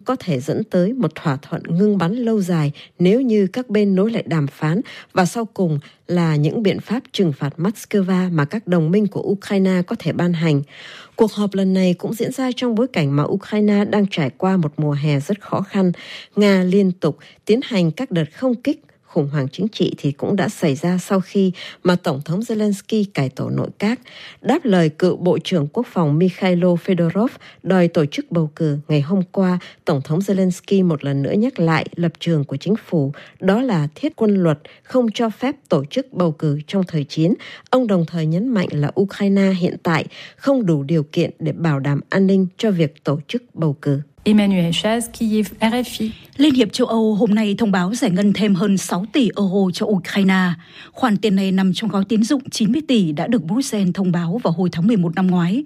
có thể dẫn tới một thỏa thuận ngưng bắn lâu dài nếu như các bên nối lại đàm phán, và sau cùng là những biện pháp trừng phạt Moscow mà các đồng minh của Ukraine có thể ban hành. Cuộc họp lần này cũng diễn ra trong bối cảnh mà Ukraine đang trải qua một mùa hè rất khó khăn. Nga liên tục tiến hành các đợt không kích. Khủng hoảng chính trị thì cũng đã xảy ra sau khi mà Tổng thống Zelensky cải tổ nội các. Đáp lời cựu Bộ trưởng Quốc phòng Mikhailo Fedorov đòi tổ chức bầu cử, ngày hôm qua, Tổng thống Zelensky một lần nữa nhắc lại lập trường của chính phủ, đó là thiết quân luật không cho phép tổ chức bầu cử trong thời chiến. Ông đồng thời nhấn mạnh là Ukraine hiện tại không đủ điều kiện để bảo đảm an ninh cho việc tổ chức bầu cử. Emmanuel Chaz, Kyiv, RFI. Liên hiệp châu Âu hôm nay thông báo giải ngân thêm hơn 6 tỷ euro cho Ukraine. Khoản tiền này nằm trong gói tín dụng 90 tỷ đã được Bruxelles thông báo vào hồi tháng 11 năm ngoái.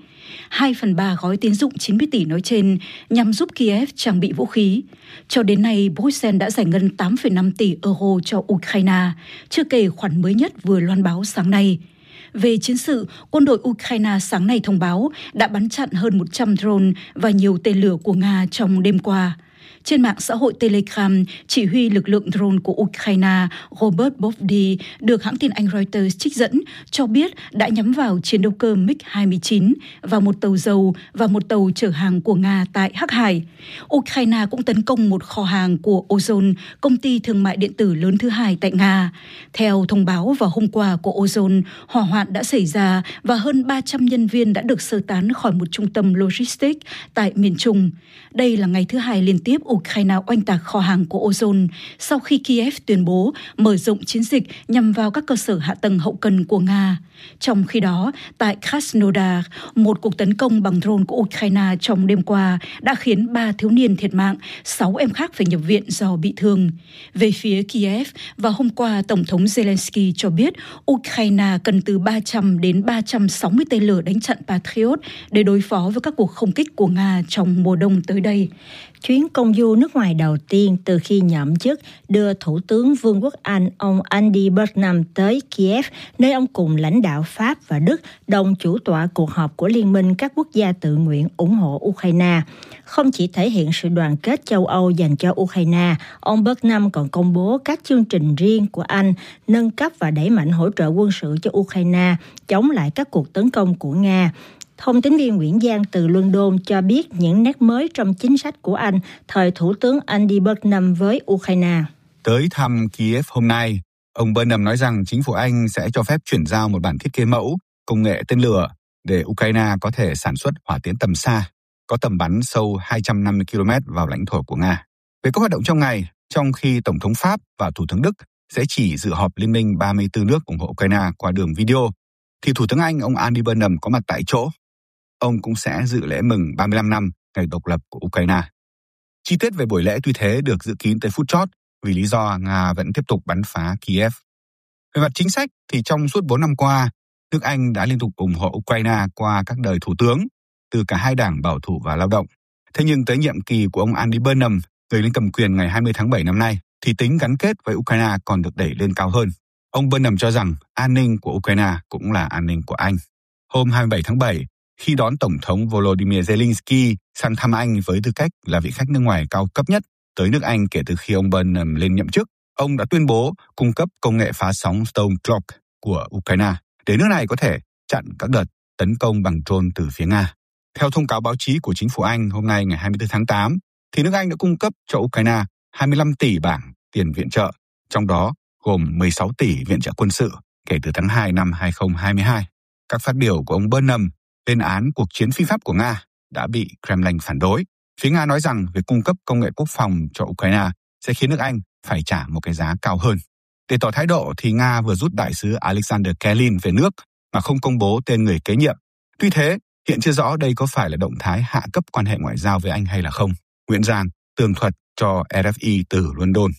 2/3 gói tín dụng 90 tỷ nói trên nhằm giúp Kiev trang bị vũ khí. Cho đến nay, Bruxelles đã giải ngân 8,5 tỷ euro cho Ukraine, chưa kể khoản mới nhất vừa loan báo sáng nay. Về chiến sự, quân đội Ukraine sáng nay thông báo đã bắn chặn hơn 100 drone và nhiều tên lửa của Nga trong đêm qua. Trên mạng xã hội Telegram, chỉ huy lực lượng drone của Ukraine Robert Bovdi được hãng tin Anh Reuters trích dẫn cho biết đã nhắm vào chiến đấu cơ MiG-29 và một tàu dầu và một tàu chở hàng của Nga tại Hắc Hải. Ukraine cũng tấn công một kho hàng của Ozon, công ty thương mại điện tử lớn thứ hai tại Nga. Theo thông báo vào hôm qua của Ozon, hỏa hoạn đã xảy ra và hơn 300 nhân viên đã được sơ tán khỏi một trung tâm logistics tại miền Trung. Đây là ngày thứ hai liên tiếp Ukraine oanh tạc kho hàng của Ozon sau khi Kiev tuyên bố mở rộng chiến dịch nhằm vào các cơ sở hạ tầng hậu cần của Nga. Trong khi đó, tại Krasnodar, một cuộc tấn công bằng drone của Ukraine trong đêm qua đã khiến 3 thiếu niên thiệt mạng, 6 em khác phải nhập viện do bị thương. Về phía Kiev, vào hôm qua, Tổng thống Zelensky cho biết Ukraine cần từ 300 đến 360 tên lửa đánh chặn Patriot để đối phó với các cuộc không kích của Nga trong mùa đông tới đây. Chuyến công du nước ngoài đầu tiên từ khi nhậm chức đưa Thủ tướng Vương quốc Anh ông Andy Burnham tới Kiev, nơi ông cùng lãnh đạo Pháp và Đức đồng chủ tọa cuộc họp của Liên minh các quốc gia tự nguyện ủng hộ Ukraine. Không chỉ thể hiện sự đoàn kết châu Âu dành cho Ukraine, ông Burnham còn công bố các chương trình riêng của Anh nâng cấp và đẩy mạnh hỗ trợ quân sự cho Ukraine chống lại các cuộc tấn công của Nga. Thông tín viên Nguyễn Giang từ London cho biết những nét mới trong chính sách của Anh thời Thủ tướng Andy Burnham với Ukraine. Tới thăm Kiev hôm nay, ông Burnham nói rằng chính phủ Anh sẽ cho phép chuyển giao một bản thiết kế mẫu công nghệ tên lửa để Ukraine có thể sản xuất hỏa tiễn tầm xa, có tầm bắn sâu 250 km vào lãnh thổ của Nga. Về các hoạt động trong ngày, trong khi Tổng thống Pháp và Thủ tướng Đức sẽ chỉ dự họp Liên minh 34 nước ủng hộ Ukraine qua đường video, thì Thủ tướng Anh ông Andy Burnham có mặt tại chỗ. Ông cũng sẽ dự lễ mừng 35 năm ngày độc lập của Ukraine. Chi tiết về buổi lễ tuy thế được dự kín tới phút chót vì lý do Nga vẫn tiếp tục bắn phá Kiev. Về mặt chính sách thì trong suốt 4 năm qua, nước Anh đã liên tục ủng hộ Ukraine qua các đời thủ tướng từ cả hai đảng bảo thủ và lao động. Thế nhưng tới nhiệm kỳ của ông Andy Burnham, người lên cầm quyền ngày 20 tháng 7 năm nay, thì tính gắn kết với Ukraine còn được đẩy lên cao hơn. Ông Burnham cho rằng an ninh của Ukraine cũng là an ninh của Anh. Hôm 27 tháng 7, khi đón Tổng thống Volodymyr Zelensky sang thăm Anh với tư cách là vị khách nước ngoài cao cấp nhất tới nước Anh kể từ khi ông Burnham lên nhậm chức, ông đã tuyên bố cung cấp công nghệ phá sóng Stormcloak của Ukraine để nước này có thể chặn các đợt tấn công bằng drone từ phía Nga. Theo thông cáo báo chí của chính phủ Anh hôm nay ngày 24 tháng 8, thì nước Anh đã cung cấp cho Ukraine 25 tỷ bảng tiền viện trợ, trong đó gồm 16 tỷ viện trợ quân sự kể từ tháng 2 năm 2022. Các phát biểu của ông Burnham lên án cuộc chiến phi pháp của Nga đã bị Kremlin phản đối. Phía Nga nói rằng việc cung cấp công nghệ quốc phòng cho Ukraine sẽ khiến nước Anh phải trả một cái giá cao hơn. Để tỏ thái độ thì Nga vừa rút đại sứ Alexander Kelin về nước mà không công bố tên người kế nhiệm. Tuy thế, hiện chưa rõ đây có phải là động thái hạ cấp quan hệ ngoại giao với Anh hay là không. Nguyễn Giang tường thuật cho RFI từ London.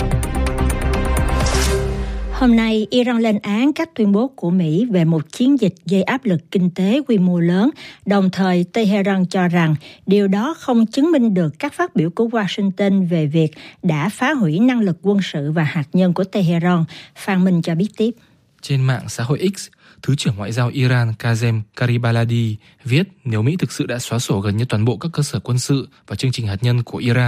Hôm nay, Iran lên án các tuyên bố của Mỹ về một chiến dịch gây áp lực kinh tế quy mô lớn, đồng thời Tehran cho rằng điều đó không chứng minh được các phát biểu của Washington về việc đã phá hủy năng lực quân sự và hạt nhân của Tehran. Phan Minh cho biết tiếp. Trên mạng xã hội X, Thứ trưởng Ngoại giao Iran Kazem Garibaldi viết nếu Mỹ thực sự đã xóa sổ gần như toàn bộ các cơ sở quân sự và chương trình hạt nhân của Iran,